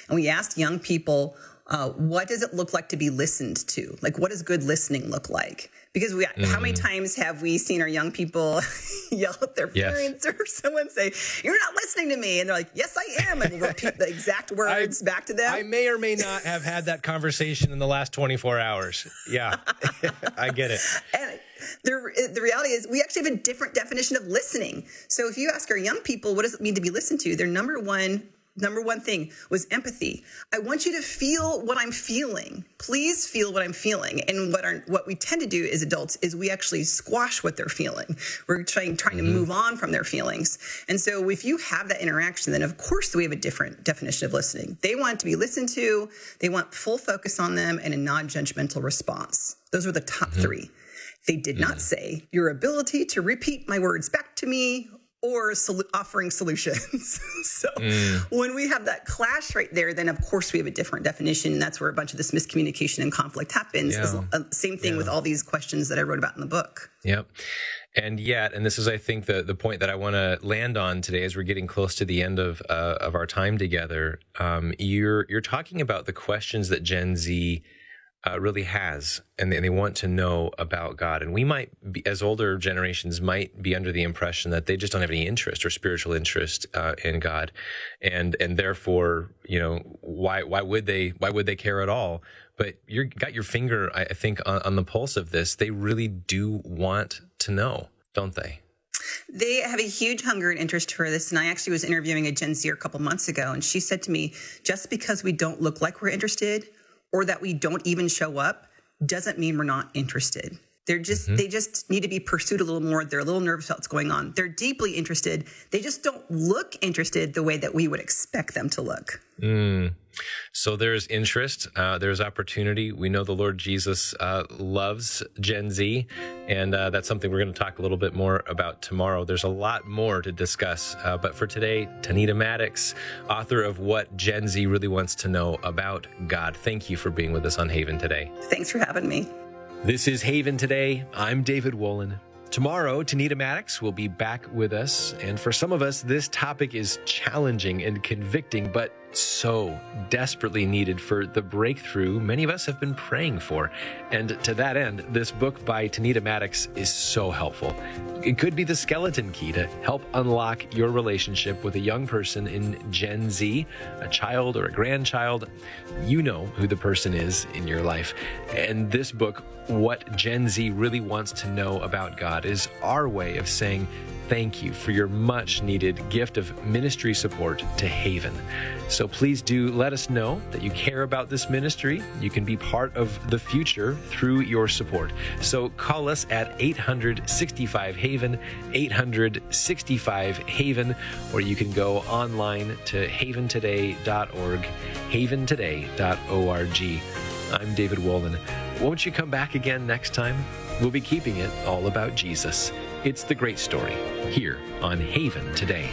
and we asked young people, what does it look like to be listened to? Like, what does good listening look like? Because how many times have we seen our young people yell at their parents or someone say, "You're not listening to me," and they're like, "Yes, I am," and we'll repeat the exact words back to them. I may or may not have had that conversation in the last 24 hours. Yeah, I get it. And the reality is we actually have a different definition of listening. So if you ask our young people, what does it mean to be listened to? Their number one thing was empathy. I want you to feel what I'm feeling. Please feel what I'm feeling. And what we tend to do as adults is we actually squash what they're feeling. We're trying to move on from their feelings. And so if you have that interaction, then of course we have a different definition of listening. They want to be listened to. They want full focus on them and a non-judgmental response. Those were the top three. They did not say your ability to repeat my words back to me or offering solutions. So when we have that clash right there, then of course we have a different definition. And that's where a bunch of this miscommunication and conflict happens. Same thing with all these questions that I wrote about in the book. Yep. And yet, and this is, I think, the point that I want to land on today as we're getting close to the end of our time together, you're talking about the questions that Gen Z really has, and they want to know about God. And we might be, as older generations, might be under the impression that they just don't have any interest or spiritual interest in God, and therefore, why would they care at all? But you got your finger, I think, on the pulse of this. They really do want to know, don't they? They have a huge hunger and interest for this. And I actually was interviewing a Gen Zer a couple months ago, and she said to me, just because we don't look like we're interested or that we don't even show up doesn't mean we're not interested. They just need to be pursued a little more. They're a little nervous about what's going on. They're deeply interested. They just don't look interested the way that we would expect them to look. So there's interest, there's opportunity. We know the Lord Jesus loves Gen Z, and that's something we're going to talk a little bit more about tomorrow. There's a lot more to discuss, but for today, Tanita Maddox, author of What Gen Z Really Wants to Know About God. Thank you for being with us on Haven today. Thanks for having me. This is Haven Today. I'm David Wolin. Tomorrow, Tanita Maddox will be back with us. And for some of us, this topic is challenging and convicting, but so desperately needed for the breakthrough many of us have been praying for. And to that end, this book by Tanita Maddox is so helpful. It could be the skeleton key to help unlock your relationship with a young person in Gen Z, a child or a grandchild. You know who the person is in your life. And this book, What Gen Z Really Wants to Know About God, is our way of saying thank you for your much needed gift of ministry support to Haven. So please do let us know that you care about this ministry. You can be part of the future through your support. So call us at 800-65-HAVEN, 800-65-HAVEN, or you can go online to haventoday.org, haventoday.org. I'm David Wolin. Won't you come back again next time? We'll be keeping it all about Jesus. It's the great story here on Haven Today.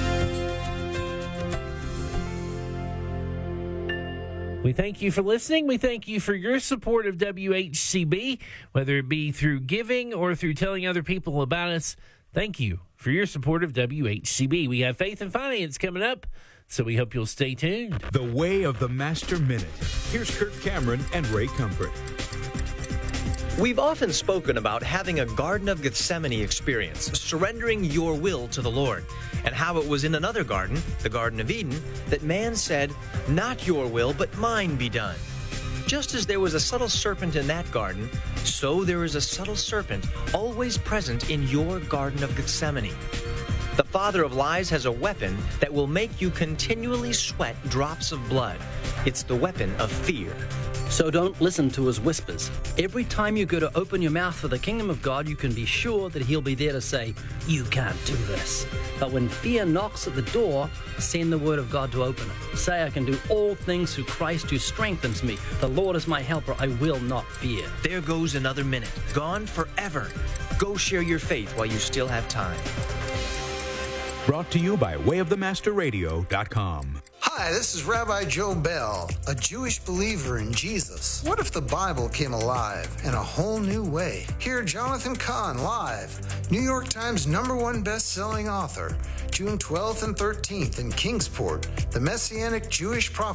We thank you for listening. We thank you for your support of WHCB, whether it be through giving or through telling other people about us. Thank you for your support of WHCB. We have Faith and Finance coming up, so we hope you'll stay tuned. The Way of the Master Minute. Here's Kirk Cameron and Ray Comfort. We've often spoken about having a Garden of Gethsemane experience, surrendering your will to the Lord, and how it was in another garden, the Garden of Eden, that man said, "Not your will, but mine be done." Just as there was a subtle serpent in that garden, so there is a subtle serpent always present in your Garden of Gethsemane. The father of lies has a weapon that will make you continually sweat drops of blood. It's the weapon of fear. So don't listen to his whispers. Every time you go to open your mouth for the kingdom of God, you can be sure that he'll be there to say, "You can't do this." But when fear knocks at the door, send the word of God to open it. Say, "I can do all things through Christ who strengthens me. The Lord is my helper. I will not fear." There goes another minute, gone forever. Go share your faith while you still have time. Brought to you by wayofthemasterradio.com. Hi, this is Rabbi Joe Bell, a Jewish believer in Jesus. What if the Bible came alive in a whole new way? Hear Jonathan Cahn live, New York Times #1 best-selling author, June 12th and 13th in Kingsport, the Messianic Jewish Prophecy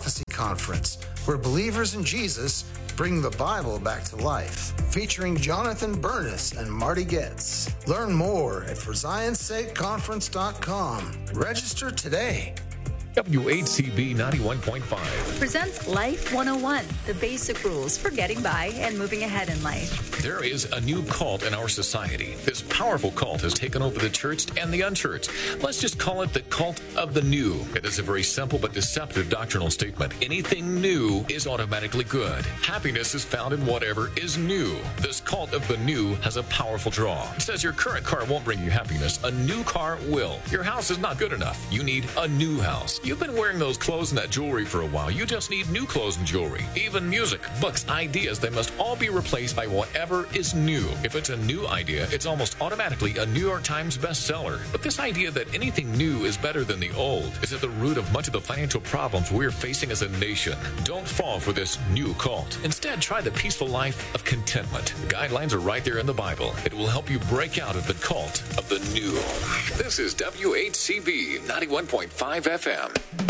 Conference, where believers in Jesus bring the Bible back to life, featuring Jonathan Bernis and Marty Getz. Learn more at ForZionSakeConference.com. Register today. WHCB 91.5 presents Life 101, the basic rules for getting by and moving ahead in life. There is a new cult in our society. This powerful cult has taken over the church and the unchurched. Let's just call it the cult of the new. It is a very simple but deceptive doctrinal statement. Anything new is automatically good. Happiness is found in whatever is new. This cult of the new has a powerful draw. It says your current car won't bring you happiness. A new car will. Your house is not good enough. You need a new house. You've been wearing those clothes and that jewelry for a while. You just need new clothes and jewelry. Even music, books, ideas, they must all be replaced by whatever is new. If it's a new idea, it's almost automatically a New York Times bestseller. But this idea that anything new is better than the old is at the root of much of the financial problems we're facing as a nation. Don't fall for this new cult. Instead, try the peaceful life of contentment. The guidelines are right there in the Bible. It will help you break out of the cult of the new. This is WHCB 91.5 FM.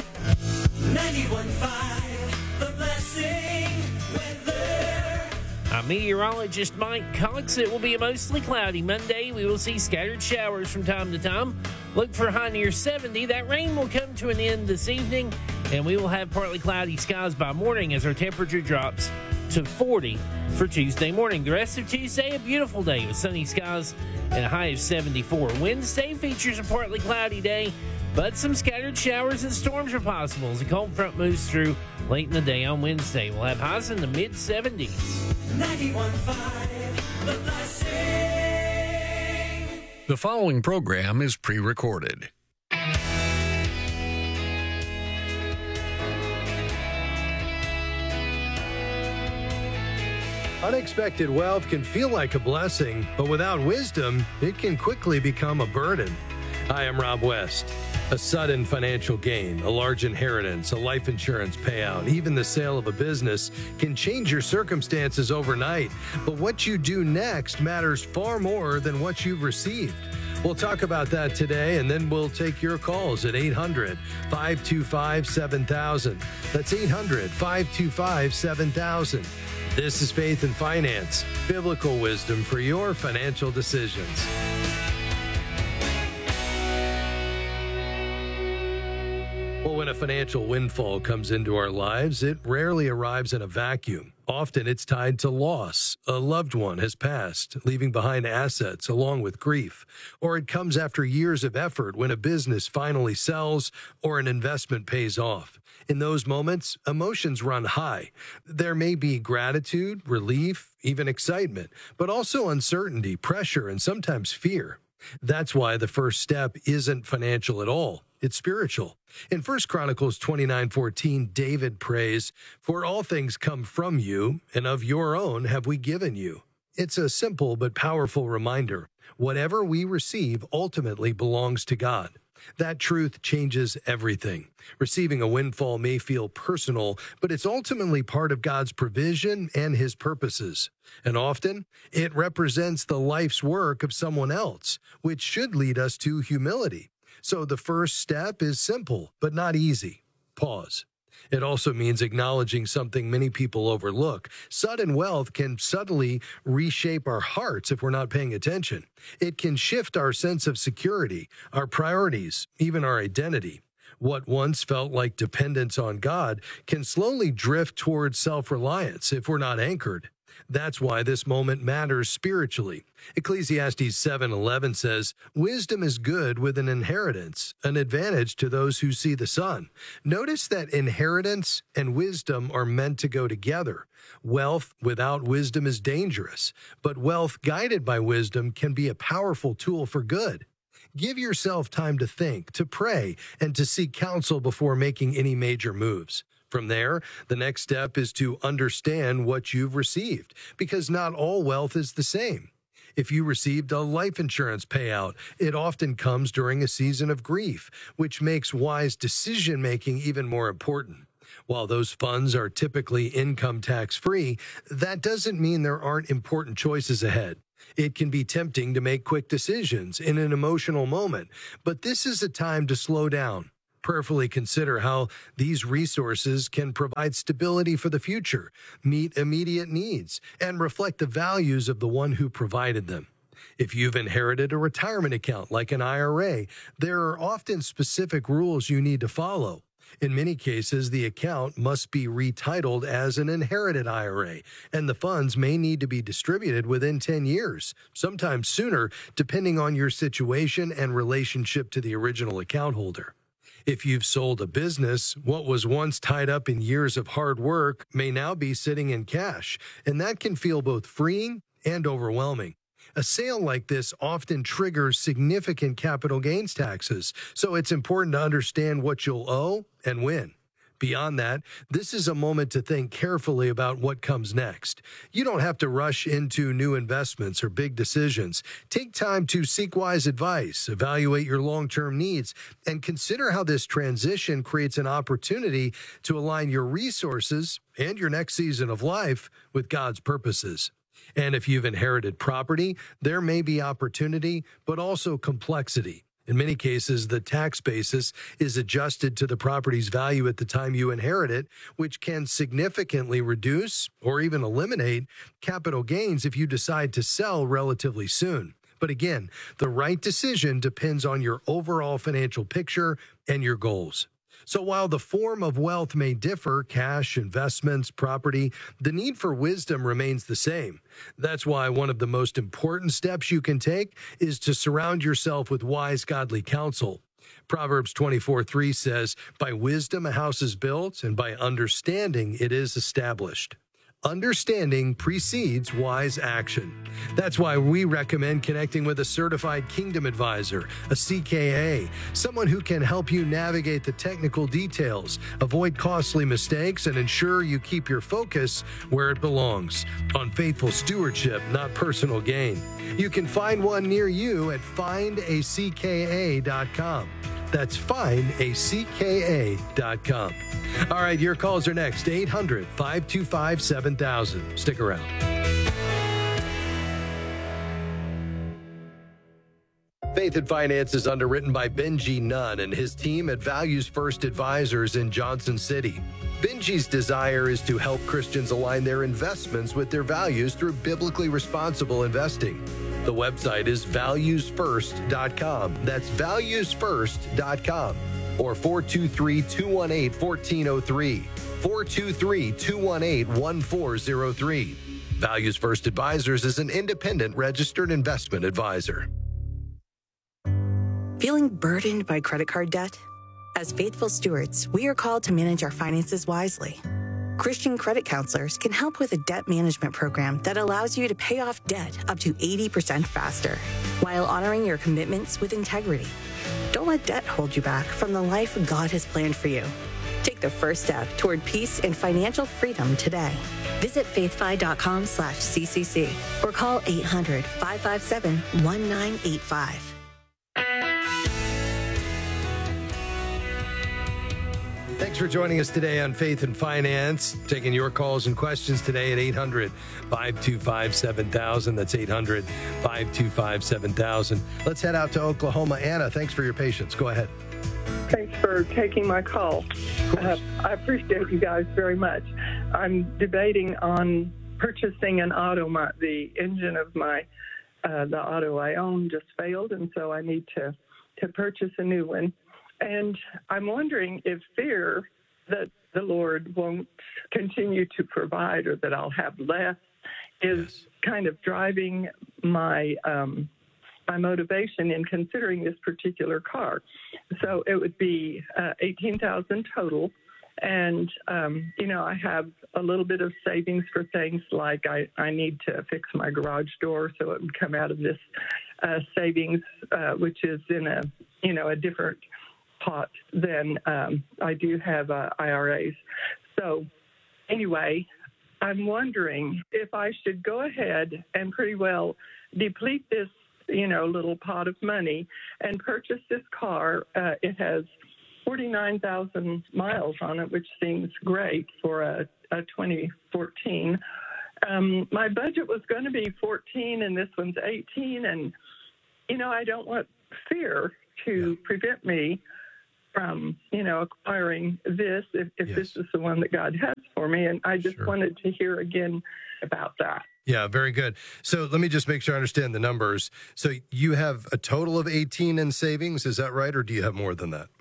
91.5, The Blessing weather. I'm meteorologist Mike Cox. It will be a mostly cloudy Monday. We will see scattered showers from time to time. Look for a high near 70. That rain will come to an end this evening, and we will have partly cloudy skies by morning as our temperature drops to 40 for Tuesday morning. The rest of Tuesday, a beautiful day with sunny skies and a high of 74. Wednesday features a partly cloudy day, but some scattered showers and storms are possible as a cold front moves through late in the day on Wednesday. We'll have highs in the mid-70s. 91.5, The Blessing. The following program is pre-recorded. Unexpected wealth can feel like a blessing, but without wisdom, it can quickly become a burden. Hi, I'm Rob West. A sudden financial gain, a large inheritance, a life insurance payout, even the sale of a business can change your circumstances overnight. But what you do next matters far more than what you've received. We'll talk about that today, and then we'll take your calls at 800-525-7000. That's 800-525-7000. This is Faith and Finance, biblical wisdom for your financial decisions. Well, when a financial windfall comes into our lives, it rarely arrives in a vacuum. Often it's tied to loss. A loved one has passed, leaving behind assets along with grief. Or it comes after years of effort when a business finally sells or an investment pays off. In those moments, emotions run high. There may be gratitude, relief, even excitement, but also uncertainty, pressure, and sometimes fear. That's why the first step isn't financial at all. It's spiritual. In 1 Chronicles 29:14, David prays, "For all things come from you, and of your own have we given you." It's a simple but powerful reminder. Whatever we receive ultimately belongs to God. That truth changes everything. Receiving a windfall may feel personal, but it's ultimately part of God's provision and His purposes. And often, it represents the life's work of someone else, which should lead us to humility. So the first step is simple, but not easy. Pause. It also means acknowledging something many people overlook. Sudden wealth can subtly reshape our hearts if we're not paying attention. It can shift our sense of security, our priorities, even our identity. What once felt like dependence on God can slowly drift towards self-reliance if we're not anchored. That's why this moment matters spiritually. Ecclesiastes 7:11 says, "Wisdom is good with an inheritance, an advantage to those who see the sun." Notice that inheritance and wisdom are meant to go together. Wealth without wisdom is dangerous, but wealth guided by wisdom can be a powerful tool for good. Give yourself time to think, to pray, and to seek counsel before making any major moves. From there, the next step is to understand what you've received, because not all wealth is the same. If you received a life insurance payout, it often comes during a season of grief, which makes wise decision-making even more important. While those funds are typically income tax-free, that doesn't mean there aren't important choices ahead. It can be tempting to make quick decisions in an emotional moment, but this is a time to slow down. Prayerfully consider how these resources can provide stability for the future, meet immediate needs, and reflect the values of the one who provided them. If you've inherited a retirement account like an IRA, there are often specific rules you need to follow. In many cases, the account must be retitled as an inherited IRA, and the funds may need to be distributed within 10 years, sometimes sooner, depending on your situation and relationship to the original account holder. If you've sold a business, what was once tied up in years of hard work may now be sitting in cash, and that can feel both freeing and overwhelming. A sale like this often triggers significant capital gains taxes, so it's important to understand what you'll owe and when. Beyond that, this is a moment to think carefully about what comes next. You don't have to rush into new investments or big decisions. Take time to seek wise advice, evaluate your long-term needs, and consider how this transition creates an opportunity to align your resources and your next season of life with God's purposes. And if you've inherited property, there may be opportunity, but also complexity. In many cases, the tax basis is adjusted to the property's value at the time you inherit it, which can significantly reduce or even eliminate capital gains if you decide to sell relatively soon. But again, the right decision depends on your overall financial picture and your goals. So while the form of wealth may differ, cash, investments, property, the need for wisdom remains the same. That's why one of the most important steps you can take is to surround yourself with wise, godly counsel. Proverbs 24:3 says, "By wisdom a house is built, and by understanding it is established." Understanding precedes wise action. That's why we recommend connecting with a certified Kingdom advisor, a CKA, someone who can help you navigate the technical details, avoid costly mistakes, and ensure you keep your focus where it belongs, on faithful stewardship, not personal gain. You can find one near you at findacka.com. That's findacka.com. All right, your calls are next. 800-525-7000. Stick around. Faith and Finance is underwritten by Benji Nunn and his team at Values First Advisors in Johnson City. Benji's desire is to help Christians align their investments with their values through biblically responsible investing. The website is valuesfirst.com. That's valuesfirst.com. Or 423-218-1403. 423-218-1403. Values First Advisors is an independent registered investment advisor. Feeling burdened by credit card debt? As faithful stewards, we are called to manage our finances wisely. Christian credit counselors can help with a debt management program that allows you to pay off debt up to 80% faster, while honoring your commitments with integrity. Don't let debt hold you back from the life God has planned for you. Take the first step toward peace and financial freedom today. Visit faithfi.com/CCC or call 800-557-1985. Thanks for joining us today on Faith and Finance. Taking your calls and questions today at 800-525-7000. That's 800-525-7000. Let's head out to Oklahoma. Anna, thanks for your patience. Go ahead. Thanks for taking my call. I appreciate you guys very much. I'm debating on purchasing an auto. The engine of the auto I own just failed, and so I need to purchase a new one. And I'm wondering if fear that the Lord won't continue to provide or that I'll have less is kind of driving my my motivation in considering this particular car. So it would be $18,000 total. And, I have a little bit of savings for things like I need to fix my garage door, so it would come out of this savings, which is in a different pot than I do have IRAs. So anyway, I'm wondering if I should go ahead and pretty well deplete this, little pot of money and purchase this car. It has 49,000 miles on it, which seems great for a 2014. My budget was going to be 14 and this one's 18. And, I don't want fear to prevent me from, acquiring this if this is the one that God has for me. And I just wanted to hear again about that. Yeah, very good. So let me just make sure I understand the numbers. So you have a total of 18 in savings, is that right? Or do you have more than that?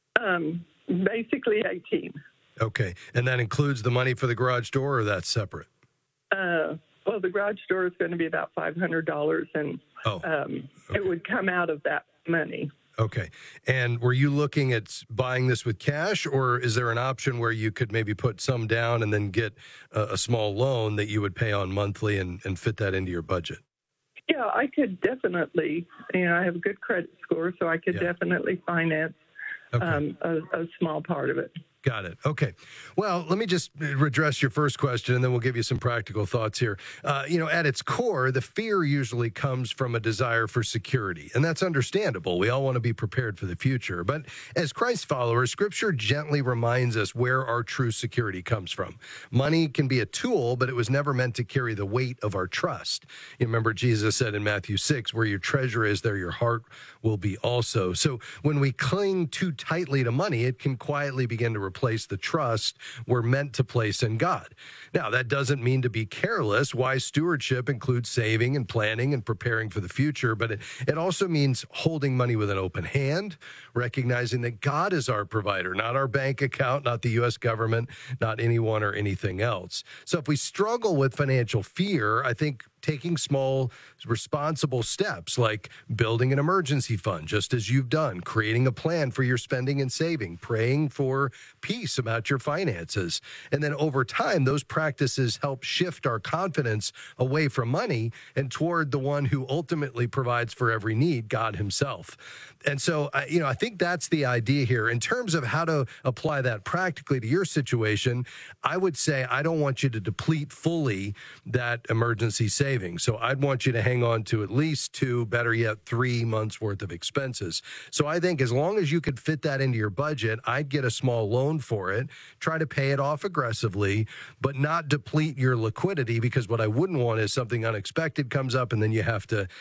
Basically 18. Okay. And that includes the money for the garage door, or that's separate? Well, the garage door is going to be about $500, and it would come out of that money. Okay. And were you looking at buying this with cash, or is there an option where you could maybe put some down and then get a small loan that you would pay on monthly and fit that into your budget? Yeah, I could definitely, I have a good credit score, so I could definitely finance a small part of it. Got it. Okay. Well, let me just address your first question, and then we'll give you some practical thoughts here. At its core, the fear usually comes from a desire for security, and that's understandable. We all want to be prepared for the future. But as Christ followers, Scripture gently reminds us where our true security comes from. Money can be a tool, but it was never meant to carry the weight of our trust. You remember Jesus said in Matthew 6, where your treasure is, there your heart will be also. So when we cling too tightly to money, it can quietly begin to replace the trust we're meant to place in God. Now, that doesn't mean to be careless. Wise stewardship includes saving and planning and preparing for the future, but it also means holding money with an open hand, recognizing that God is our provider, not our bank account, not the U.S. government, not anyone or anything else. So if we struggle with financial fear, I think taking small, responsible steps like building an emergency fund, just as you've done, creating a plan for your spending and saving, praying for peace about your finances. And then over time, those practices help shift our confidence away from money and toward the one who ultimately provides for every need, God himself. And so, I think that's the idea here. In terms of how to apply that practically to your situation, I would say I don't want you to deplete fully that emergency savings. So I'd want you to hang on to at least 2, better yet, 3 months worth of expenses. So I think as long as you could fit that into your budget, I'd get a small loan for it, try to pay it off aggressively, but not deplete your liquidity, because what I wouldn't want is something unexpected comes up and then you have to,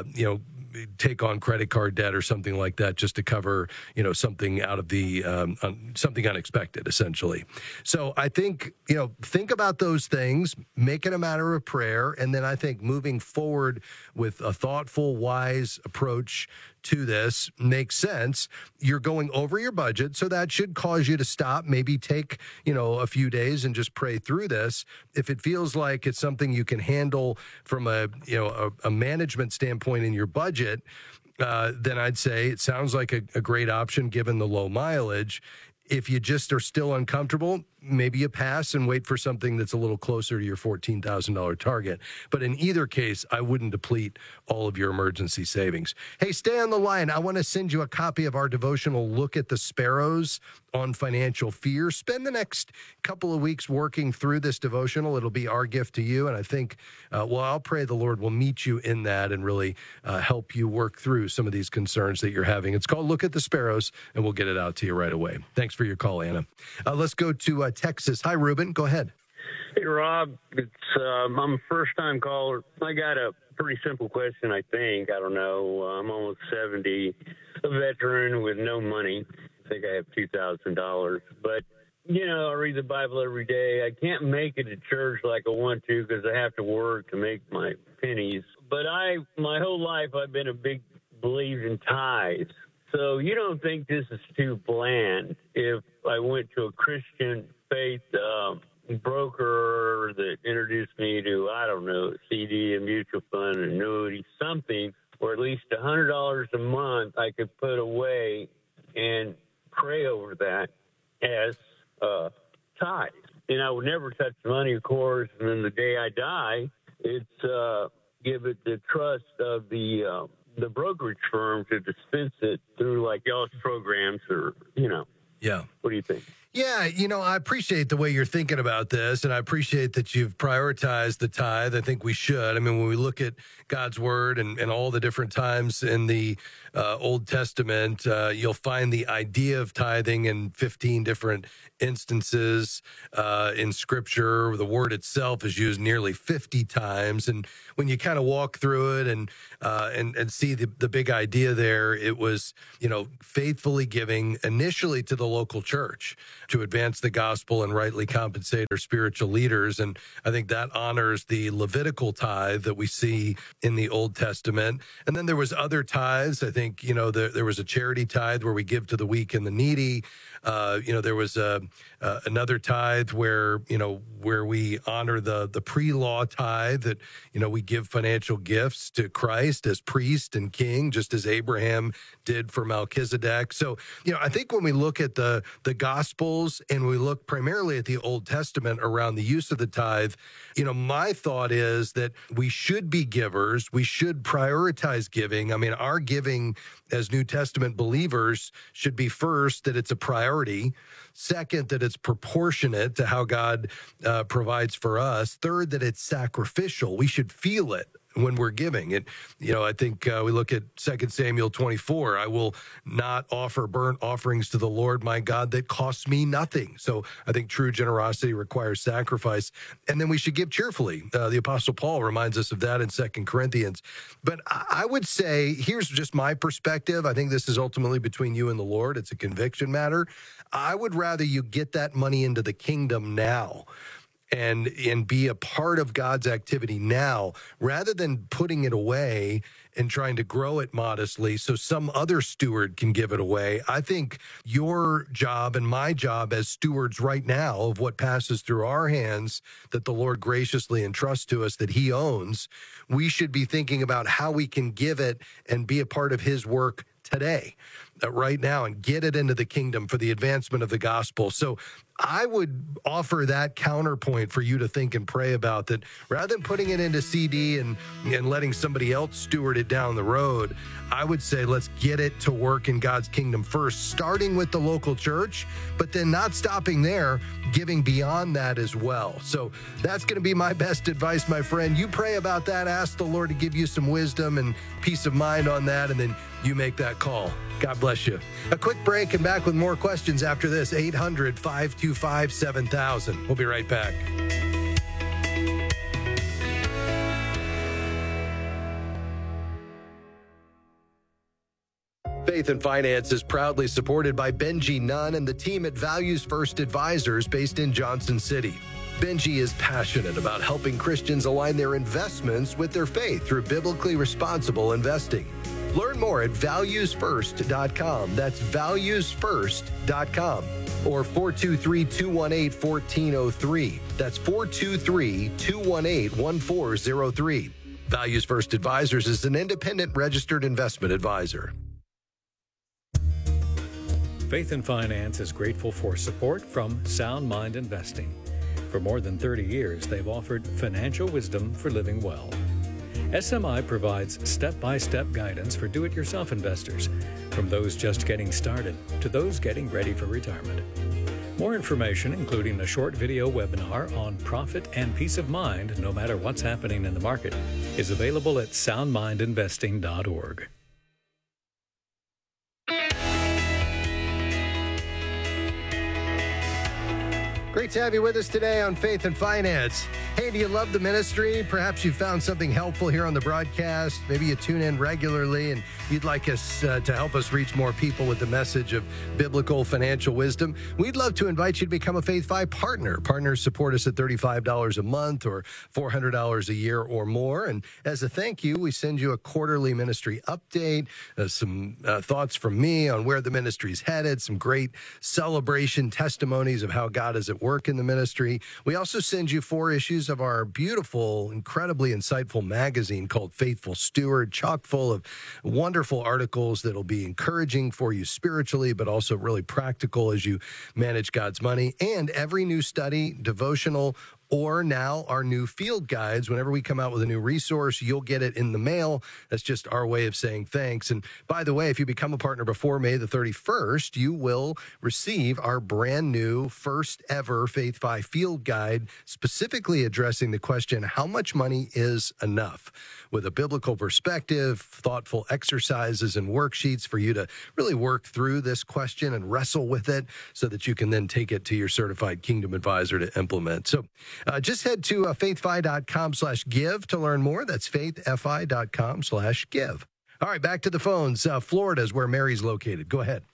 take on credit card debt or something like that just to cover, something out of the, something unexpected, essentially. So I think, think about those things, make it a matter of prayer, and then I think moving forward with a thoughtful, wise approach to this makes sense. You're going over your budget, so that should cause you to stop, maybe take, a few days and just pray through this. If it feels like it's something you can handle from a management standpoint in your budget, then I'd say it sounds like a great option given the low mileage. If you just are still uncomfortable, maybe you pass and wait for something that's a little closer to your $14,000 target. But in either case, I wouldn't deplete all of your emergency savings. Hey, stay on the line. I want to send you a copy of our devotional, Look at the Sparrows on Financial Fear. Spend the next couple of weeks working through this devotional. It'll be our gift to you. And I think, I'll pray the Lord will meet you in that and really help you work through some of these concerns that you're having. It's called Look at the Sparrows, and we'll get it out to you right away. Thanks for your call, Anna. Let's go to Texas. Hi, Ruben. Go ahead. Hey, Rob. I'm a first-time caller. I got a pretty simple question, I think. I don't know. I'm almost 70, a veteran with no money. I think I have $2,000. But, I read the Bible every day. I can't make it to church like I want to because I have to work to make my pennies. But my whole life, I've been a big believer in tithes. So you don't think this is too bland if I went to a Christian faith broker that introduced me to, I don't know, CD, a mutual fund, an annuity, something, or at least $100 a month I could put away and pray over that as tithe. And I would never touch the money, of course, and then the day I die, it's give it the trust of the brokerage firm to dispense it through like y'all's programs or, Yeah. What do you think? Yeah, I appreciate the way you're thinking about this, and I appreciate that you've prioritized the tithe. I think we should. I mean, when we look at God's word and all the different times in the Old Testament, you'll find the idea of tithing in 15 different instances in Scripture. The word itself is used nearly 50 times, and when you kind of walk through it and see the big idea there, it was, faithfully giving initially to the local church to advance the gospel and rightly compensate our spiritual leaders. And I think that honors the Levitical tithe that we see in the Old Testament. And then there was other tithes. I think, there was a charity tithe where we give to the weak and the needy. There was another tithe where we honor the pre-law tithe that, we give financial gifts to Christ as priest and king, just as Abraham did for Melchizedek. So, I think when we look at the Gospels and we look primarily at the Old Testament around the use of the tithe, my thought is that we should be givers. We should prioritize giving. I mean, our giving as New Testament believers should be first, that it's a priority. Second, that it's proportionate to how God provides for us. Third, that it's sacrificial. We should feel it when we're giving it. I think we look at 2 Samuel 24. I will not offer burnt offerings to the Lord my God that costs me nothing. So I think true generosity requires sacrifice. And then we should give cheerfully. The Apostle Paul reminds us of that in 2 Corinthians. But I would say, here's just my perspective. I think this is ultimately between you and the Lord. It's a conviction matter. I would rather you get that money into the kingdom now and be a part of God's activity now, rather than putting it away and trying to grow it modestly so some other steward can give it away. I think your job and my job as stewards right now of what passes through our hands that the Lord graciously entrusts to us that he owns, we should be thinking about how we can give it and be a part of his work today, right now, and get it into the kingdom for the advancement of the gospel. So I would offer that counterpoint for you to think and pray about, that rather than putting it into CD and letting somebody else steward it down the road, I would say let's get it to work in God's kingdom first, starting with the local church, but then not stopping there, giving beyond that as well. So that's going to be my best advice, my friend. You pray about that, ask the Lord to give you some wisdom and peace of mind on that, and then you make that call. God bless you. A quick break and back with more questions after this. 800-525-7000. We'll be right back. Faith and Finance is proudly supported by Benji Nunn and the team at Values First Advisors based in Johnson City. Benji is passionate about helping Christians align their investments with their faith through biblically responsible investing. Learn more at valuesfirst.com. That's valuesfirst.com. Or 423-218-1403. That's 423-218-1403. Values First Advisors is an independent registered investment advisor. Faith and Finance is grateful for support from Sound Mind Investing. For more than 30 years, they've offered financial wisdom for living well. SMI provides step-by-step guidance for do-it-yourself investors, from those just getting started to those getting ready for retirement. More information, including a short video webinar on profit and peace of mind no matter what's happening in the market, is available at soundmindinvesting.org. Great to have you with us today on Faith and Finance. Hey, do you love the ministry? Perhaps you found something helpful here on the broadcast. Maybe you tune in regularly and you'd like us to help us reach more people with the message of biblical financial wisdom. We'd love to invite you to become a Faith Fi partner. Partners support us at $35 a month or $400 a year or more. And as a thank you, we send you a quarterly ministry update, some thoughts from me on where the ministry's headed, some great celebration testimonies of how God is at work in the ministry. We also send you 4 issues of our beautiful, incredibly insightful magazine called Faithful Steward, chock full of wonderful articles that'll be encouraging for you spiritually, but also really practical as you manage God's money. And every new study, devotional, or now our new field guides. Whenever we come out with a new resource, you'll get it in the mail. That's just our way of saying thanks. And by the way, if you become a partner before May the 31st, you will receive our brand new first ever Faith Fi field guide, specifically addressing the question, how much money is enough? With a biblical perspective, thoughtful exercises and worksheets for you to really work through this question and wrestle with it so that you can then take it to your certified Kingdom advisor to implement. So just head to faithfi.com/give to learn more. That's faithfi.com/give. All right, back to the phones. Florida is where Mary's located. Go ahead.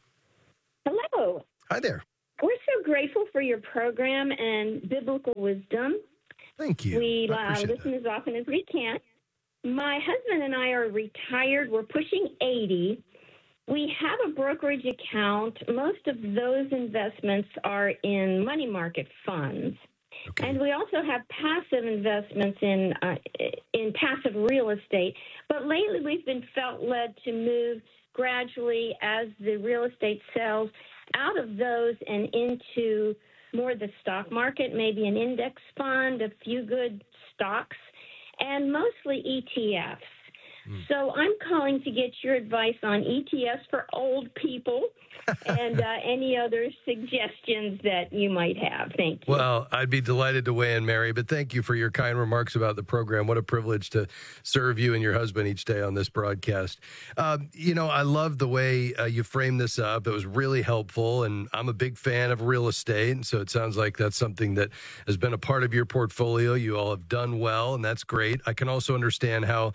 Hello. Hi there. We're so grateful for your program and biblical wisdom. Thank you. We listen as often as we can. My husband and I are retired. We're pushing 80. We have a brokerage account. Most of those investments are in money market funds. Okay. And we also have passive investments in passive real estate. But lately we've been felt led to move gradually as the real estate sells out of those and into more the stock market, maybe an index fund, a few good stocks, and mostly ETFs. So I'm calling to get your advice on ETFs for old people and any other suggestions that you might have. Thank you. Well, I'd be delighted to weigh in, Mary, but thank you for your kind remarks about the program. What a privilege to serve you and your husband each day on this broadcast. I love the way you framed this up. It was really helpful, and I'm a big fan of real estate, and so it sounds like that's something that has been a part of your portfolio. You all have done well, and that's great. I can also understand how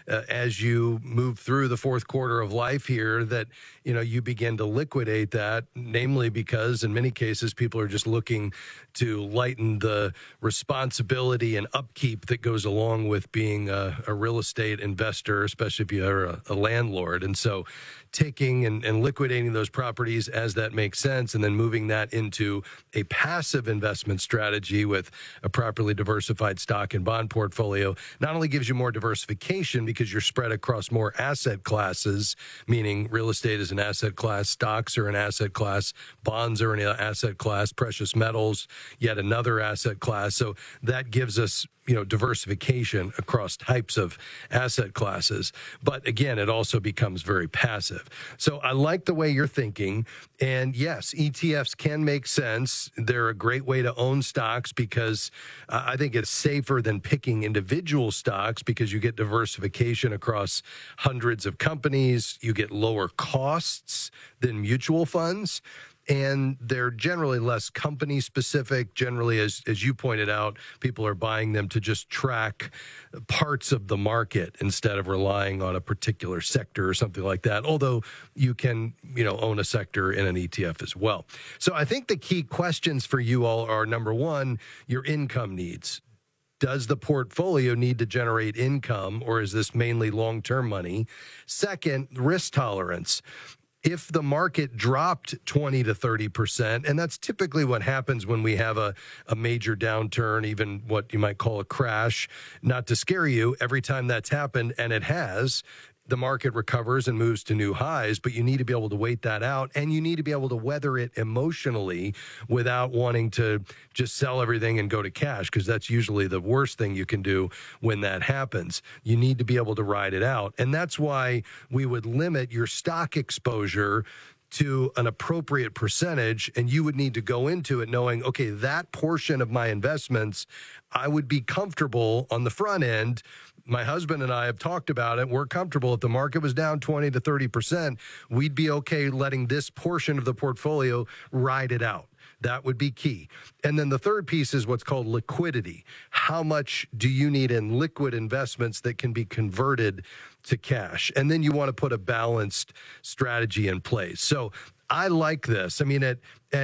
as you move through the fourth quarter of life here that, you begin to liquidate that, namely because in many cases people are just looking to lighten the responsibility and upkeep that goes along with being a real estate investor, especially if you're a landlord. And so taking and liquidating those properties as that makes sense, and then moving that into a passive investment strategy with a properly diversified stock and bond portfolio not only gives you more diversification because you're spread across more asset classes, meaning real estate is an asset class, stocks are an asset class, bonds are an asset class, precious metals, yet another asset class. So that gives us diversification across types of asset classes. But again, it also becomes very passive. So I like the way you're thinking. And yes, ETFs can make sense. They're a great way to own stocks because I think it's safer than picking individual stocks because you get diversification across hundreds of companies. You get lower costs than mutual funds. And they're generally less company specific. Generally, as you pointed out, people are buying them to just track parts of the market instead of relying on a particular sector or something like that. Although you can, own a sector in an ETF as well. So I think the key questions for you all are, number one, your income needs. Does the portfolio need to generate income, or is this mainly long-term money? Second, risk tolerance. If the market dropped 20 to 30%, and that's typically what happens when we have a major downturn, even what you might call a crash, not to scare you, every time that's happened, and it has, the market recovers and moves to new highs, but you need to be able to wait that out, and you need to be able to weather it emotionally without wanting to just sell everything and go to cash, because that's usually the worst thing you can do when that happens. You need to be able to ride it out, and that's why we would limit your stock exposure to an appropriate percentage, and you would need to go into it knowing, okay, that portion of my investments, I would be comfortable on the front end. My husband and I have talked about it. We're comfortable if the market was down 20 to 30%, we'd be okay letting this portion of the portfolio ride it out. That would be key. And then the third piece is what's called liquidity. How much do you need in liquid investments that can be converted to cash? And then you want to put a balanced strategy in place. So I like this. I mean, at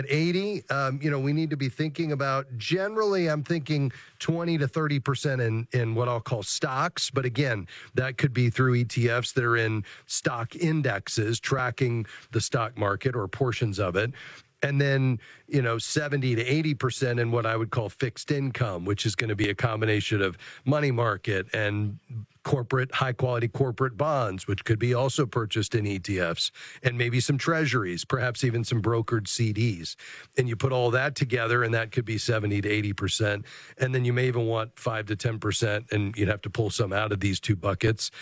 80, we need to be thinking about, generally, I'm thinking 20 to 30% in what I'll call stocks. But again, that could be through ETFs that are in stock indexes, tracking the stock market or portions of it. And then, 70 to 80% in what I would call fixed income, which is going to be a combination of money market and high-quality corporate bonds, which could be also purchased in ETFs, and maybe some treasuries, perhaps even some brokered CDs. And you put all that together, and that could be 70 to 80%. And then you may even want 5 to 10%, and you'd have to pull some out of these two buckets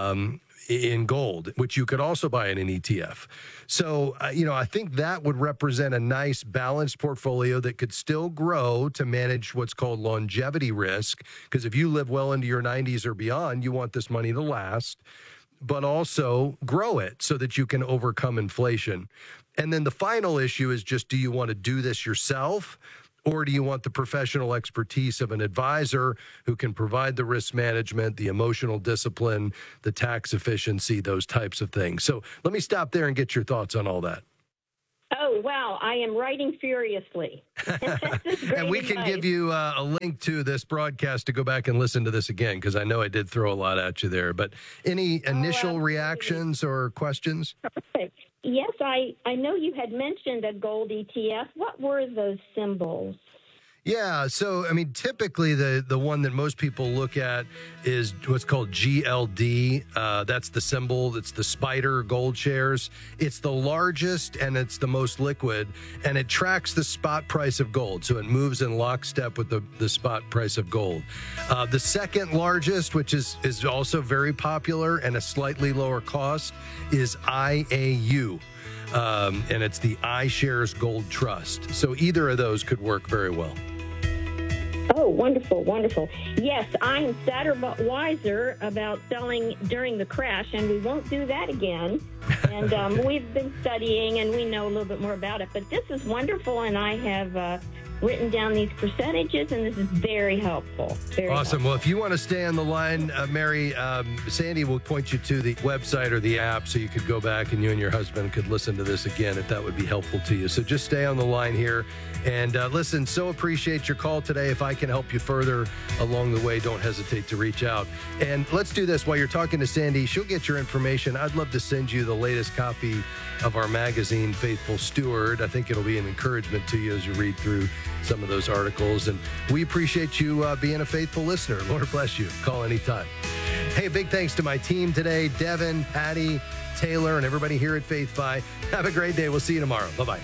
in gold, which you could also buy in an ETF. So, I think that would represent a nice balanced portfolio that could still grow to manage what's called longevity risk. Because if you live well into your 90s or beyond, you want this money to last, but also grow it so that you can overcome inflation. And then the final issue is just, do you want to do this yourself? Or do you want the professional expertise of an advisor who can provide the risk management, the emotional discipline, the tax efficiency, those types of things? So let me stop there and get your thoughts on all that. Oh, wow. I am writing furiously. And we can give you a link to this broadcast to go back and listen to this again, because I know I did throw a lot at you there. But any initial reactions or questions? Perfect. Yes, I know you had mentioned a gold ETF. What were those symbols? Yeah, so, typically the one that most people look at is what's called GLD. That's the symbol. It's the Spider Gold Shares. It's the largest and it's the most liquid, and it tracks the spot price of gold. So it moves in lockstep with the spot price of gold. The second largest, which is also very popular and a slightly lower cost, is IAU. And it's the iShares Gold Trust. So either of those could work very well. Oh, wonderful, wonderful. Yes, I'm sadder but wiser about selling during the crash, and we won't do that again. And we've been studying, and we know a little bit more about it. But this is wonderful, and I have written down these percentages, and this is very helpful. Very awesome. helpful. Well, if you want to stay on the line, Mary, Sandy will point you to the website or the app so you could go back and you and your husband could listen to this again if that would be helpful to you. So just stay on the line here. And listen, so appreciate your call today. If I can help you further along the way, don't hesitate to reach out. And let's do this while you're talking to Sandy. She'll get your information. I'd love to send you the latest copy of our magazine, Faithful Steward. I think it'll be an encouragement to you as you read through some of those articles. And we appreciate you being a faithful listener. Lord bless you. Call anytime. Hey, big thanks to my team today, Devin, Patty, Taylor, and everybody here at FaithFi. Have a great day. We'll see you tomorrow. Bye-bye.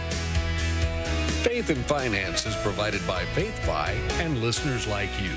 Faith and Finance is provided by FaithFi and listeners like you.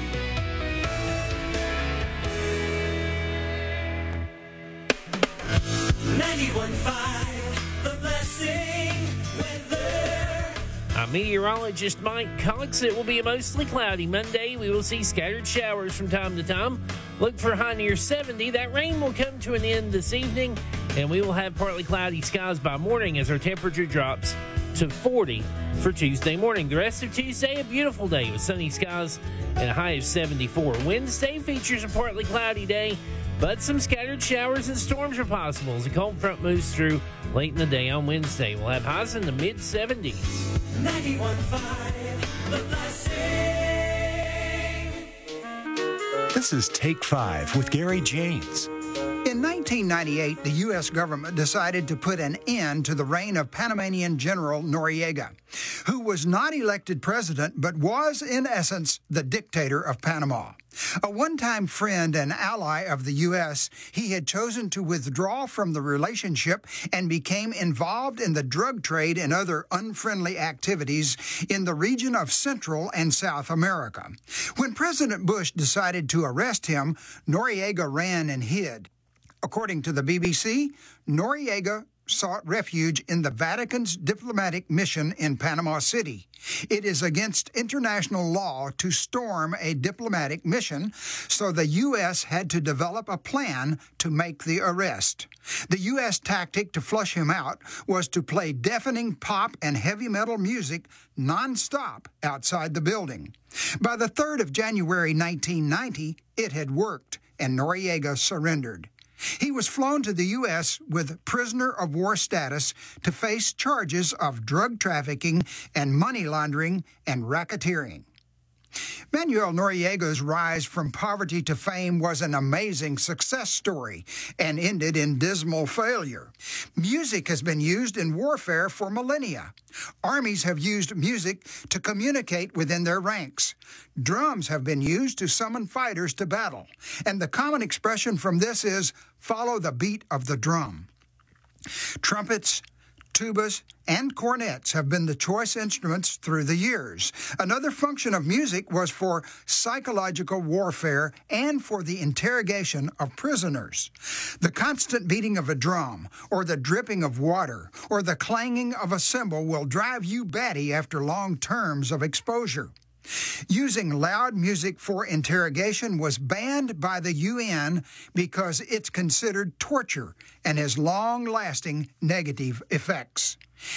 The Blessing weather. I'm meteorologist Mike Cox. It will be a mostly cloudy Monday. We will see scattered showers from time to time. Look for a high near 70. That rain will come to an end this evening, and we will have partly cloudy skies by morning as our temperature drops to 40 for Tuesday morning. The rest of Tuesday, a beautiful day with sunny skies and a high of 74. Wednesday features a partly cloudy day, but some scattered showers and storms are possible as a cold front moves through late in the day on Wednesday. We'll have highs in the mid-70s. 91.5 The Blessing. This is Take 5 with Gary Janes. In 1998, the U.S. government decided to put an end to the reign of Panamanian General Noriega, who was not elected president but was, in essence, the dictator of Panama. A one-time friend and ally of the U.S., he had chosen to withdraw from the relationship and became involved in the drug trade and other unfriendly activities in the region of Central and South America. When President Bush decided to arrest him, Noriega ran and hid. According to the BBC, Noriega sought refuge in the Vatican's diplomatic mission in Panama City. It is against international law to storm a diplomatic mission, so the U.S. had to develop a plan to make the arrest. The U.S. tactic to flush him out was to play deafening pop and heavy metal music nonstop outside the building. By the 3rd of January 1990, it had worked, and Noriega surrendered. He was flown to the U.S. with prisoner of war status to face charges of drug trafficking and money laundering and racketeering. Manuel Noriega's rise from poverty to fame was an amazing success story and ended in dismal failure. Music has been used in warfare for millennia. Armies have used music to communicate within their ranks. Drums have been used to summon fighters to battle. And the common expression from this is, follow the beat of the drum. Trumpets, tubas, and cornets have been the choice instruments through the years. Another function of music was for psychological warfare and for the interrogation of prisoners. The constant beating of a drum, or the dripping of water, or the clanging of a cymbal will drive you batty after long terms of exposure. Using loud music for interrogation was banned by the UN because it's considered torture and has long-lasting negative effects.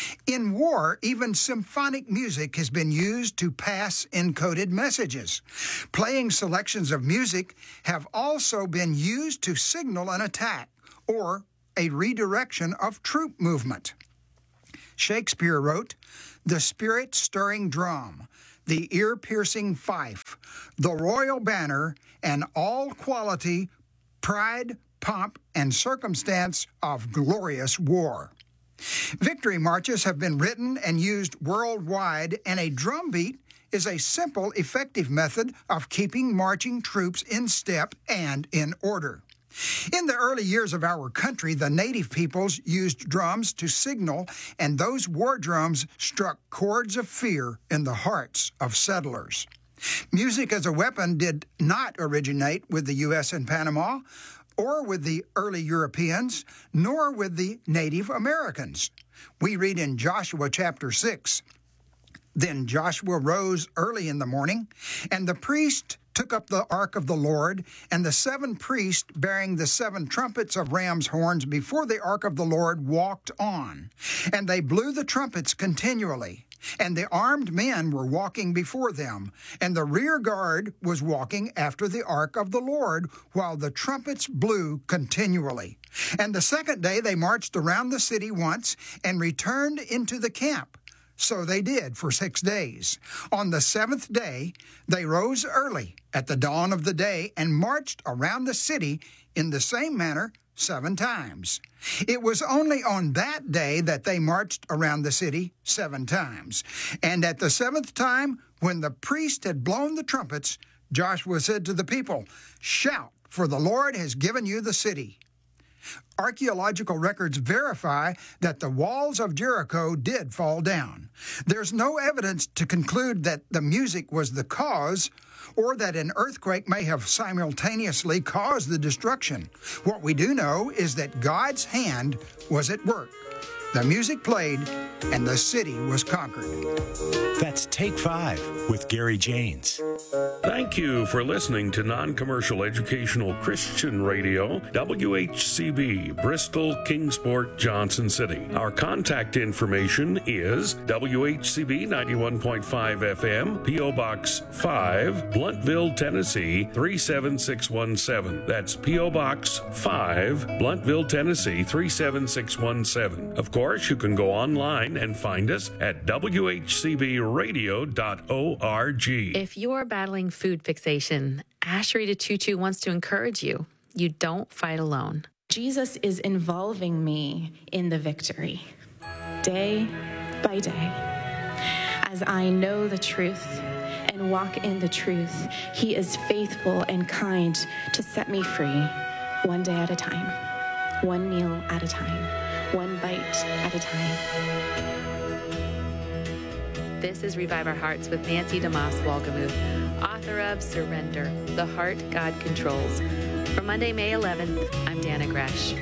In war, even symphonic music has been used to pass encoded messages. Playing selections of music have also been used to signal an attack or a redirection of troop movement. Shakespeare wrote, "The spirit-stirring drum, the ear-piercing fife, the royal banner, and all quality, pride, pomp, and circumstance of glorious war." Victory marches have been written and used worldwide, and a drum beat is a simple, effective method of keeping marching troops in step and in order. In the early years of our country, the native peoples used drums to signal, and those war drums struck chords of fear in the hearts of settlers. Music as a weapon did not originate with the U.S. and Panama, or with the early Europeans, nor with the Native Americans. We read in Joshua chapter 6, "Then Joshua rose early in the morning, and the priest took up the ark of the Lord, and the 7 priests bearing the 7 trumpets of ram's horns before the ark of the Lord walked on. And they blew the trumpets continually. And the armed men were walking before them, and the rear guard was walking after the ark of the Lord, while the trumpets blew continually. And the second day they marched around the city once, and returned into the camp. So they did for 6 days. On the 7th day, they rose early at the dawn of the day and marched around the city in the same manner 7 times. It was only on that day that they marched around the city 7 times. And at the 7th time, when the priest had blown the trumpets, Joshua said to the people, "Shout, for the Lord has given you the city." Archaeological records verify that the walls of Jericho did fall down. There's no evidence to conclude that the music was the cause, or that an earthquake may have simultaneously caused the destruction. What we do know is that God's hand was at work. The music played, and the city was conquered. That's Take 5 with Gary Janes. Thank you for listening to Non-Commercial Educational Christian Radio, WHCB, Bristol, Kingsport, Johnson City. Our contact information is WHCB 91.5 FM, P.O. Box 5, Bluntville, Tennessee 37617. That's P.O. Box 5, Bluntville, Tennessee 37617. Of course, you can go online and find us at WHCBradio.org. If you're battling food fixation, Ashery Tutu wants to encourage you. You don't fight alone. Jesus is involving me in the victory, day by day. As I know the truth and walk in the truth, He is faithful and kind to set me free, one day at a time, one meal at a time, one bite at a time. This is Revive Our Hearts with Nancy DeMoss Wolgemuth, author of Surrender, The Heart God Controls. For Monday, May 11th, I'm Dana Gresh.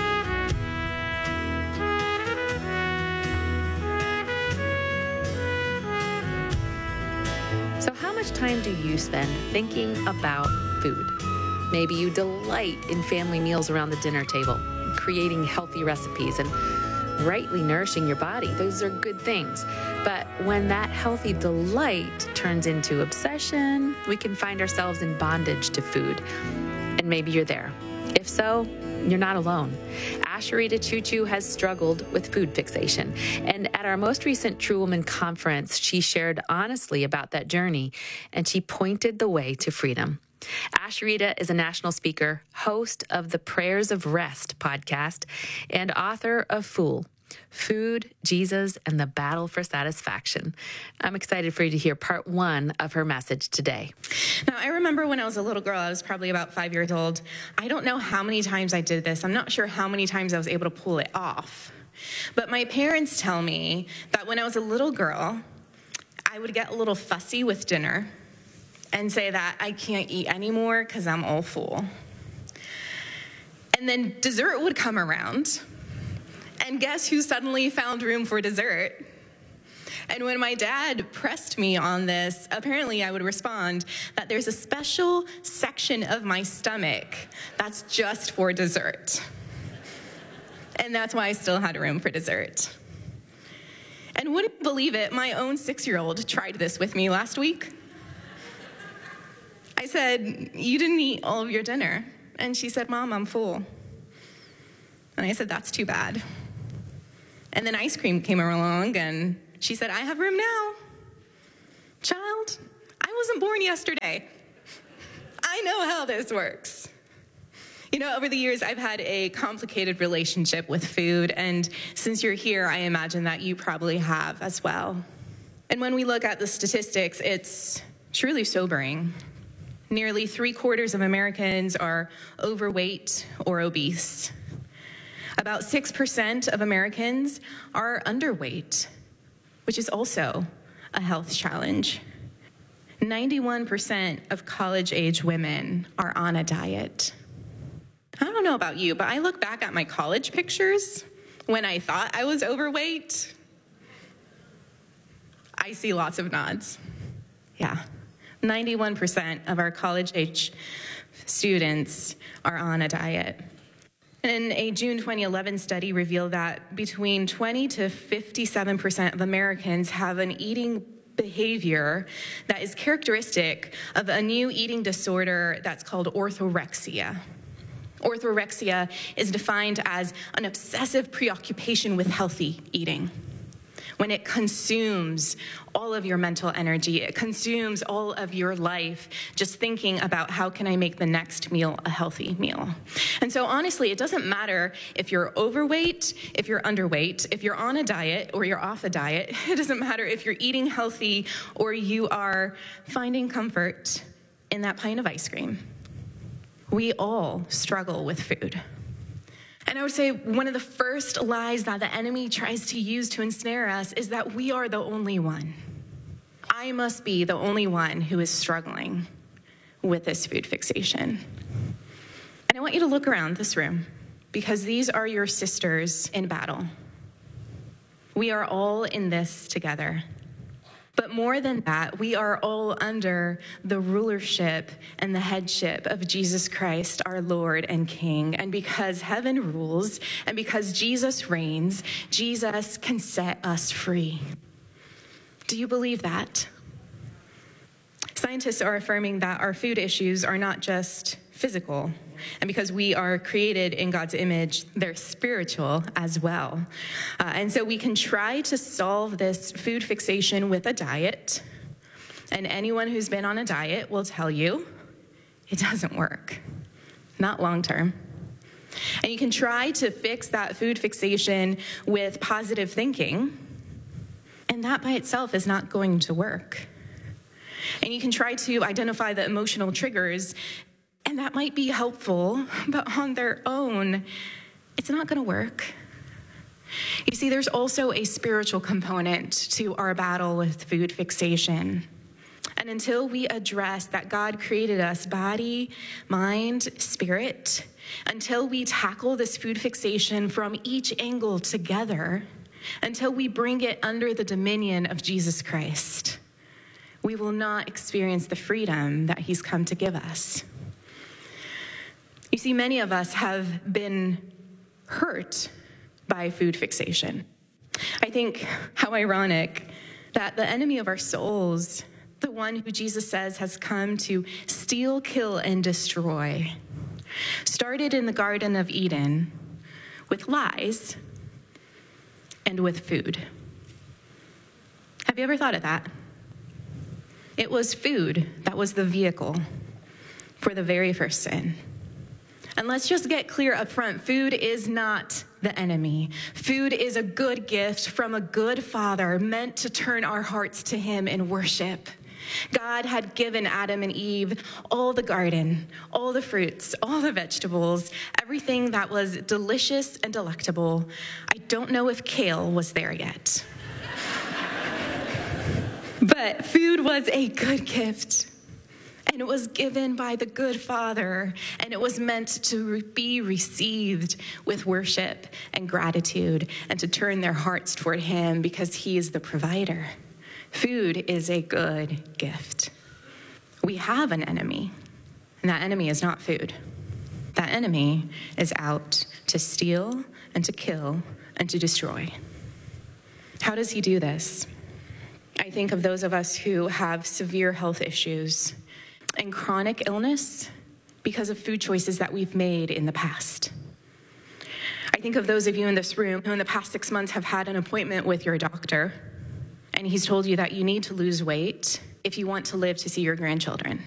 So how much time do you spend thinking about food? Maybe you delight in family meals around the dinner table, creating healthy recipes and rightly nourishing your body. Those are good things. But when that healthy delight turns into obsession, we can find ourselves in bondage to food. And maybe you're there. If so, you're not alone. Asheritah Choo has struggled with food fixation. And at our most recent True Woman conference, she shared honestly about that journey, and she pointed the way to freedom. Asheritah is a national speaker, host of the Prayers of Rest podcast, and author of Food, Jesus, and the Battle for Satisfaction. I'm excited for you to hear part 1 of her message today. Now, I remember when I was a little girl, I was probably about 5 years old. I don't know how many times I did this. I'm not sure how many times I was able to pull it off. But my parents tell me that when I was a little girl, I would get a little fussy with dinner and say that I can't eat anymore because I'm all full. And then dessert would come around. And guess who suddenly found room for dessert? And when my dad pressed me on this, apparently I would respond that there's a special section of my stomach that's just for dessert. And that's why I still had room for dessert. And wouldn't you believe it, my own 6-year-old tried this with me last week. I said, "You didn't eat all of your dinner." And she said, "Mom, I'm full." And I said, "That's too bad." And then ice cream came along, and she said, "I have room now." Child, I wasn't born yesterday. I know how this works. You know, over the years, I've had a complicated relationship with food, and since you're here, I imagine that you probably have as well. And when we look at the statistics, it's truly sobering. Nearly 3/4 of Americans are overweight or obese. About 6% of Americans are underweight, which is also a health challenge. 91% of college-age women are on a diet. I don't know about you, but I look back at my college pictures when I thought I was overweight. I see lots of nods. Yeah, 91% of our college-age students are on a diet. And a June 2011 study revealed that between 20 to 57% of Americans have an eating behavior that is characteristic of a new eating disorder that's called orthorexia. Orthorexia is defined as an obsessive preoccupation with healthy eating. When it consumes all of your mental energy, it consumes all of your life, just thinking about how can I make the next meal a healthy meal. And so honestly, it doesn't matter if you're overweight, if you're underweight, if you're on a diet or you're off a diet. It doesn't matter if you're eating healthy or you are finding comfort in that pint of ice cream. We all struggle with food. And I would say one of the first lies that the enemy tries to use to ensnare us is that we are the only one. I must be the only one who is struggling with this food fixation. And I want you to look around this room because these are your sisters in battle. We are all in this together. But more than that, we are all under the rulership and the headship of Jesus Christ, our Lord and King. And because heaven rules and because Jesus reigns, Jesus can set us free. Do you believe that? Scientists are affirming that our food issues are not just physical, and because we are created in God's image, they're spiritual as well. And so we can try to solve this food fixation with a diet, and anyone who's been on a diet will tell you it doesn't work, not long term. And you can try to fix that food fixation with positive thinking, and that by itself is not going to work. And you can try to identify the emotional triggers, and that might be helpful, but on their own, it's not going to work. You see, there's also a spiritual component to our battle with food fixation. And until we address that God created us body, mind, spirit, until we tackle this food fixation from each angle together, until we bring it under the dominion of Jesus Christ, we will not experience the freedom that he's come to give us. You see, many of us have been hurt by food fixation. I think how ironic that the enemy of our souls, the one who Jesus says has come to steal, kill, and destroy, started in the Garden of Eden with lies and with food. Have you ever thought of that? It was food that was the vehicle for the very first sin. And let's just get clear up front, food is not the enemy. Food is a good gift from a good Father meant to turn our hearts to him in worship. God had given Adam and Eve all the garden, all the fruits, all the vegetables, everything that was delicious and delectable. I don't know if kale was there yet. But food was a good gift. And it was given by the good Father, and it was meant to be received with worship and gratitude and to turn their hearts toward him because he is the provider. Food is a good gift. We have an enemy, and that enemy is not food. That enemy is out to steal and to kill and to destroy. How does he do this? I think of those of us who have severe health issues and chronic illness because of food choices that we've made in the past. I think of those of you in this room who in the past 6 months have had an appointment with your doctor, and he's told you that you need to lose weight if you want to live to see your grandchildren.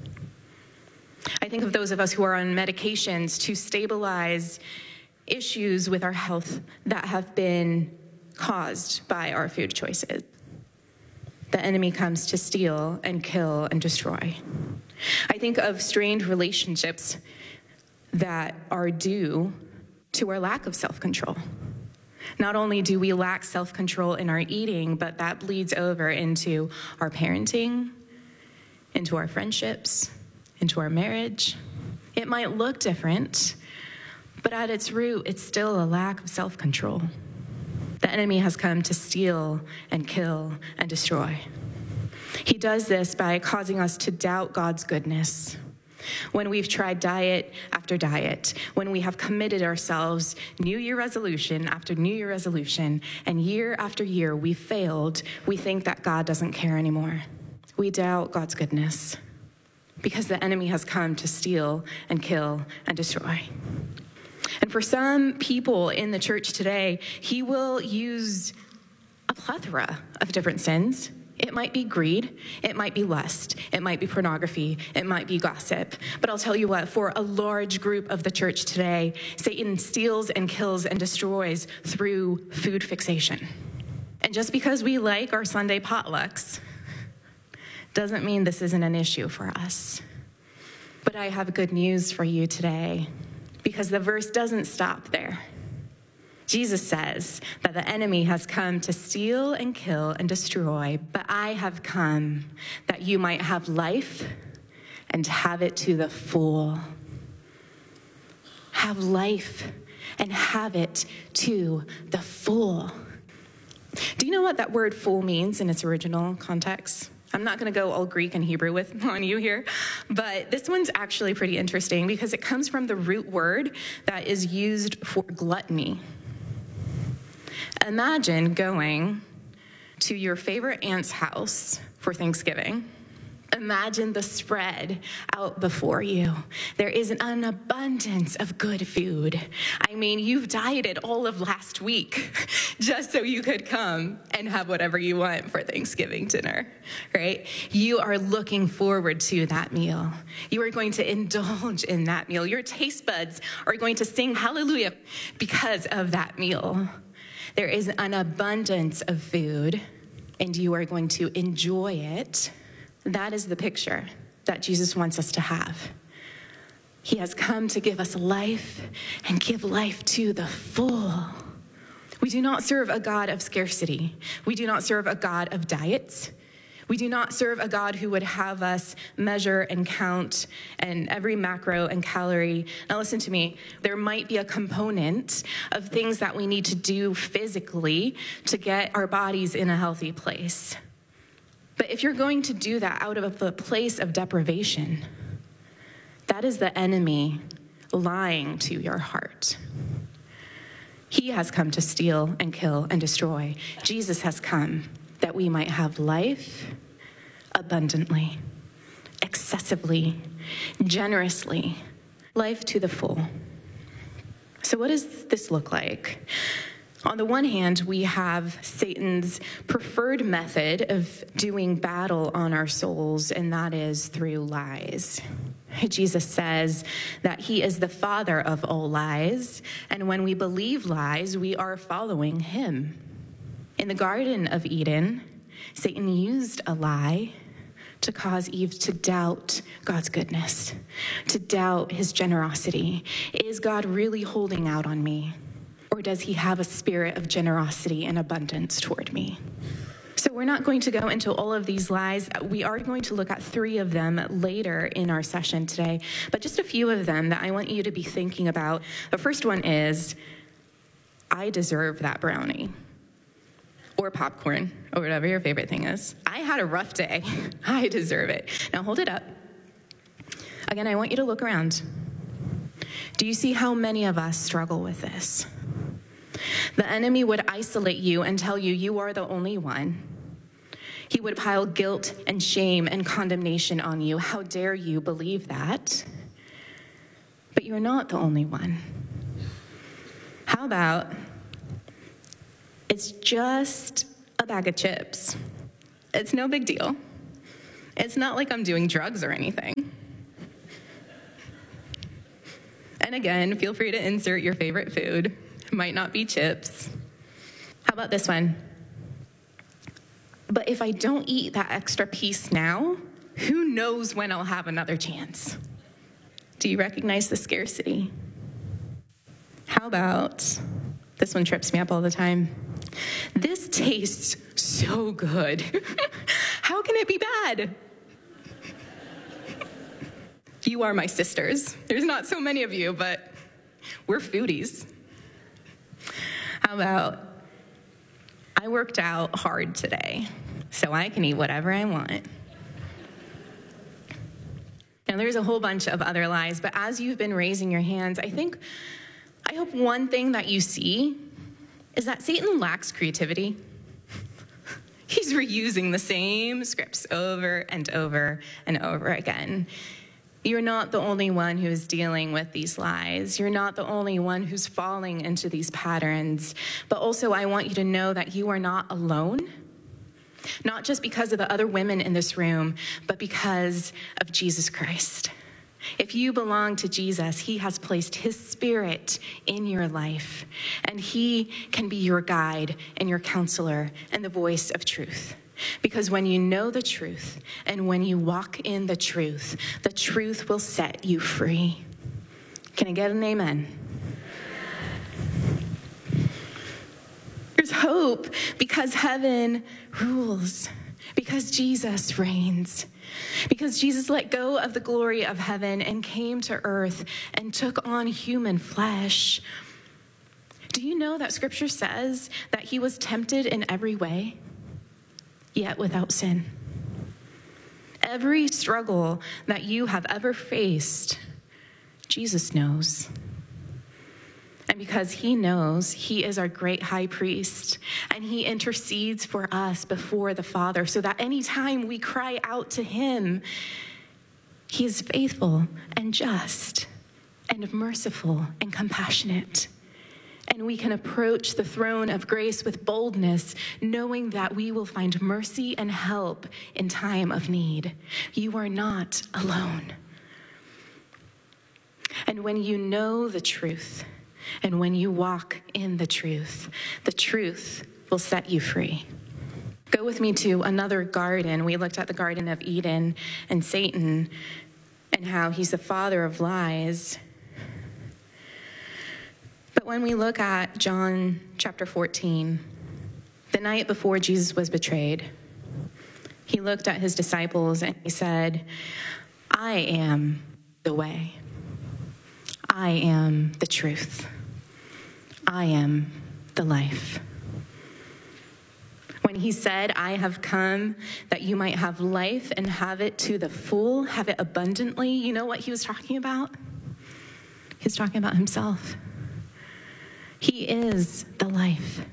I think of those of us who are on medications to stabilize issues with our health that have been caused by our food choices. The enemy comes to steal and kill and destroy. I think of strained relationships that are due to our lack of self-control. Not only do we lack self-control in our eating, but that bleeds over into our parenting, into our friendships, into our marriage. It might look different, but at its root, it's still a lack of self-control. The enemy has come to steal and kill and destroy. He does this by causing us to doubt God's goodness. When we've tried diet after diet, when we have committed ourselves New Year resolution after New Year resolution, and year after year we failed, we think that God doesn't care anymore. We doubt God's goodness because the enemy has come to steal and kill and destroy. And for some people in the church today, he will use a plethora of different sins. It might be greed, it might be lust, it might be pornography, it might be gossip. But I'll tell you what, for a large group of the church today, Satan steals and kills and destroys through food fixation. And just because we like our Sunday potlucks doesn't mean this isn't an issue for us. But I have good news for you today, because the verse doesn't stop there. Jesus says that the enemy has come to steal and kill and destroy, but I have come that you might have life and have it to the full. Have life and have it to the full. Do you know what that word full means in its original context? I'm not going to go all Greek and Hebrew on you here, but this one's actually pretty interesting because it comes from the root word that is used for gluttony. Imagine going to your favorite aunt's house for Thanksgiving. Imagine the spread out before you. There is an abundance of good food. I mean, you've dieted all of last week just so you could come and have whatever you want for Thanksgiving dinner, right? You are looking forward to that meal. You are going to indulge in that meal. Your taste buds are going to sing hallelujah because of that meal. There is an abundance of food, and you are going to enjoy it. That is the picture that Jesus wants us to have. He has come to give us life and give life to the full. We do not serve a God of scarcity. We do not serve a God of diets. We do not serve a God who would have us measure and count and every macro and calorie. Now listen to me. There might be a component of things that we need to do physically to get our bodies in a healthy place. But if you're going to do that out of a place of deprivation, that is the enemy lying to your heart. He has come to steal and kill and destroy. Jesus has come that we might have life abundantly, excessively, generously, Life to the full. So what does this look like? On the one hand, we have Satan's preferred method of doing battle on our souls, and that is through lies. Jesus says that he is the father of all lies, and when we believe lies, we are following him. In the Garden of Eden, Satan used a lie to cause Eve to doubt God's goodness, to doubt his generosity. Is God really holding out on me? Or does he have a spirit of generosity and abundance toward me? So we're not going to go into all of these lies. We are going to look at 3 of them later in our session today, but just a few of them that I want you to be thinking about. The first one is, I deserve that brownie. Or popcorn, or whatever your favorite thing is. I had a rough day. I deserve it. Now hold it up. Again, I want you to look around. Do you see how many of us struggle with this? The enemy would isolate you and tell you you are the only one. He would pile guilt and shame and condemnation on you. How dare you believe that? But you're not the only one. How about, it's just a bag of chips. It's no big deal. It's not like I'm doing drugs or anything. And again, feel free to insert your favorite food. It might not be chips. How about this one? But if I don't eat that extra piece now, who knows when I'll have another chance? Do you recognize the scarcity? How about, this one trips me up all the time. This tastes so good. How can it be bad? You are my sisters. There's not so many of you, but we're foodies. How about, I worked out hard today, so I can eat whatever I want. Now, there's a whole bunch of other lies, but as you've been raising your hands, I hope one thing that you see is that Satan lacks creativity. He's reusing the same scripts over and over and over again. You're not the only one who is dealing with these lies. You're not the only one who's falling into these patterns. But also, I want you to know that you are not alone, not just because of the other women in this room, but because of Jesus Christ. If you belong to Jesus, he has placed his spirit in your life, and he can be your guide and your counselor and the voice of truth. Because when you know the truth and when you walk in the truth will set you free. Can I get an amen? There's hope because heaven rules, because Jesus reigns, because Jesus let go of the glory of heaven and came to earth and took on human flesh. Do you know that scripture says that he was tempted in every way, yet without sin? Every struggle that you have ever faced, Jesus knows. And because he knows, he is our great high priest, and he intercedes for us before the Father, so that anytime we cry out to him, he is faithful and just and merciful and compassionate. And we can approach the throne of grace with boldness, knowing that we will find mercy and help in time of need. You are not alone. And when you know the truth, and when you walk in the truth will set you free. Go with me to another garden. We looked at the Garden of Eden and Satan and how he's the father of lies. But when we look at John chapter 14, the night before Jesus was betrayed, he looked at his disciples and he said, I am the way. I am the truth. I am the life. When he said, I have come that you might have life and have it to the full, have it abundantly, you know what he was talking about? He was talking about himself. He is the life.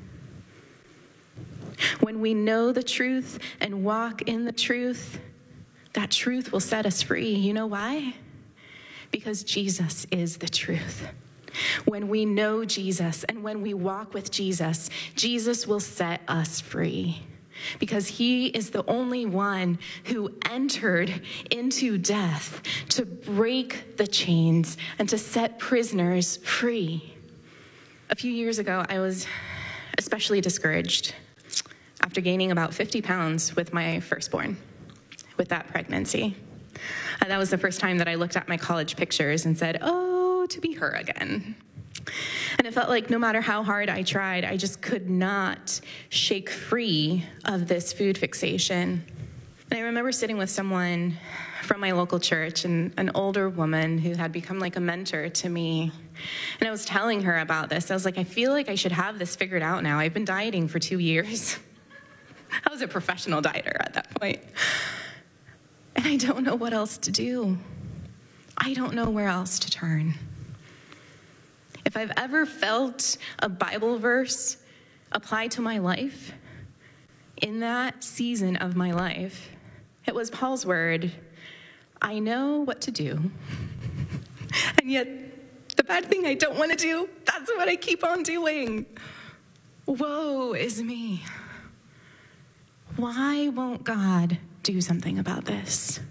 When we know the truth and walk in the truth, that truth will set us free. You know why? because Jesus is the truth. When we know Jesus and when we walk with Jesus, Jesus will set us free because he is the only one who entered into death to break the chains and to set prisoners free. A few years ago, I was especially discouraged after gaining about 50 pounds with my firstborn, with that pregnancy. That was the first time that I looked at my college pictures and said, oh, to be her again. And it felt like no matter how hard I tried, I just could not shake free of this food fixation. And I remember sitting with someone from my local church, and an older woman who had become like a mentor to me. And I was telling her about this. I was like, I feel like I should have this figured out now. I've been dieting for 2 years. I was a professional dieter at that point. And I don't know what else to do. I don't know where else to turn. If I've ever felt a Bible verse apply to my life, in that season of my life, it was Paul's word, I know what to do, and yet the bad thing I don't want to do, that's what I keep on doing. Woe is me. Why won't God do something about this?